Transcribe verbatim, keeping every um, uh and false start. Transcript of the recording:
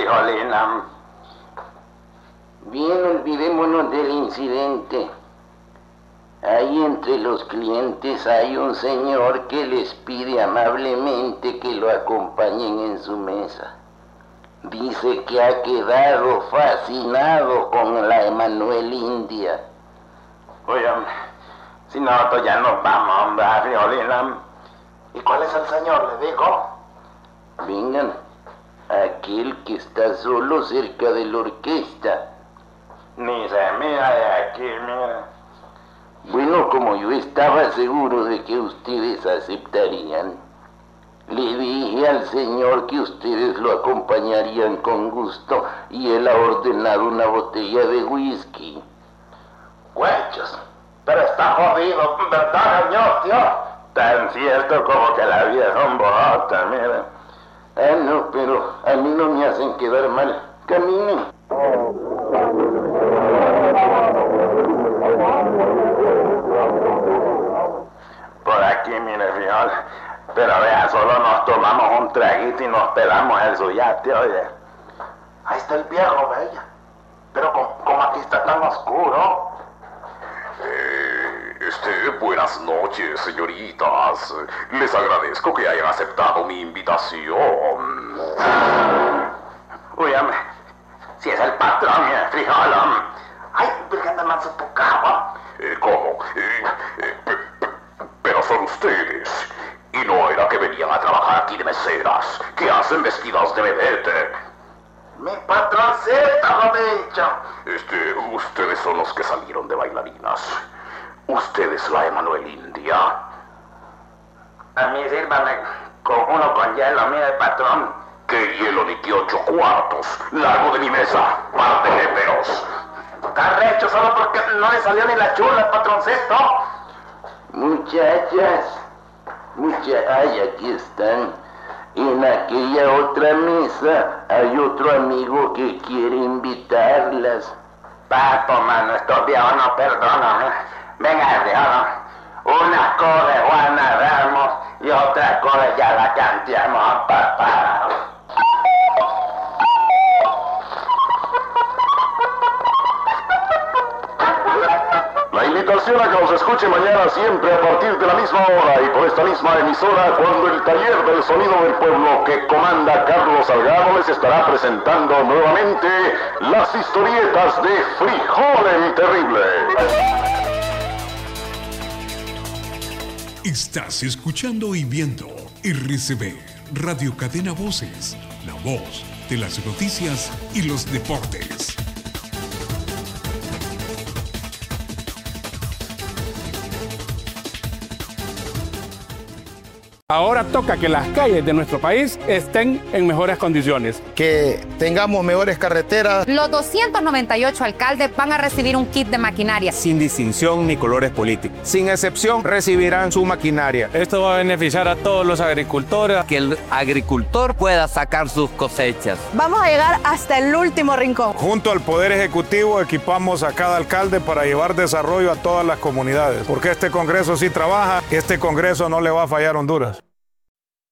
frijolina. Bien, olvidémonos del incidente. Ahí entre los clientes hay un señor que les pide amablemente que lo acompañen en su mesa. Dice que ha quedado fascinado con la Emanuel India. Oye, si nosotros ya nos vamos, hombre, frijolina. ¿Y cuál es el señor? Le digo. Vengan, aquel que está solo cerca de la orquesta. Ni se mira de aquí, mira. Bueno, como yo estaba seguro de que ustedes aceptarían, le dije al señor que ustedes lo acompañarían con gusto y él ha ordenado una botella de whisky. Huechos, pero está jodido, ¿verdad, señor, tío? Tan cierto como que la vida son bojotas, mira. Ah, no, pero a mí no me hacen quedar mal. Caminen. Por aquí, mire, frijol. Pero vea, solo nos tomamos un traguito y nos pelamos el suyate, oye. Ahí está el viejo, bella. Pero como, como aquí está tan oscuro. Eh, este, buenas noches, señoritas. Les agradezco que hayan aceptado mi invitación. Uy, hombre, si es el patrón, mire, frijol. Ay, virgen de Manzupucaba. Eh, ¿Cómo? Eh, eh, pe- pe- pero son ustedes. Y no era que venían a trabajar aquí de meseras. ¿Qué hacen vestidas de vedette? Mi patroncita, lo dicho. Este, ustedes son los que salieron de bailarinas. Usted es la Emanuel India. A mí sírvame con uno con hielo, mire, patrón. ¿Qué hielo ni que ocho cuartos? Largo de mi mesa, par de léperos. Está recho solo porque no le salió ni la chula, patroncito. Muchachas, muchachas, ay, aquí están. En aquella otra mesa hay otro amigo que quiere invitarlas. Papo, mano, estos viejos no perdonan, ¿eh? Venga, viejo, una cosa Juana Ramos y otra cosa ya la canteamos, papá. La invitación a que nos escuche mañana siempre a partir de la misma hora y por esta misma emisora cuando el taller del sonido del pueblo que comanda Carlos Salgado les estará presentando nuevamente las historietas de Frijol el Terrible. Estás escuchando y viendo R C B, Radio Cadena Voces, la voz de las noticias y los deportes. Ahora toca que las calles de nuestro país estén en mejores condiciones. Que tengamos mejores carreteras. Los doscientos noventa y ocho alcaldes van a recibir un kit de maquinaria. Sin distinción ni colores políticos. Sin excepción, recibirán su maquinaria. Esto va a beneficiar a todos los agricultores. Que el agricultor pueda sacar sus cosechas. Vamos a llegar hasta el último rincón. Junto al Poder Ejecutivo equipamos a cada alcalde para llevar desarrollo a todas las comunidades. Porque este Congreso sí trabaja, este Congreso no le va a fallar a Honduras.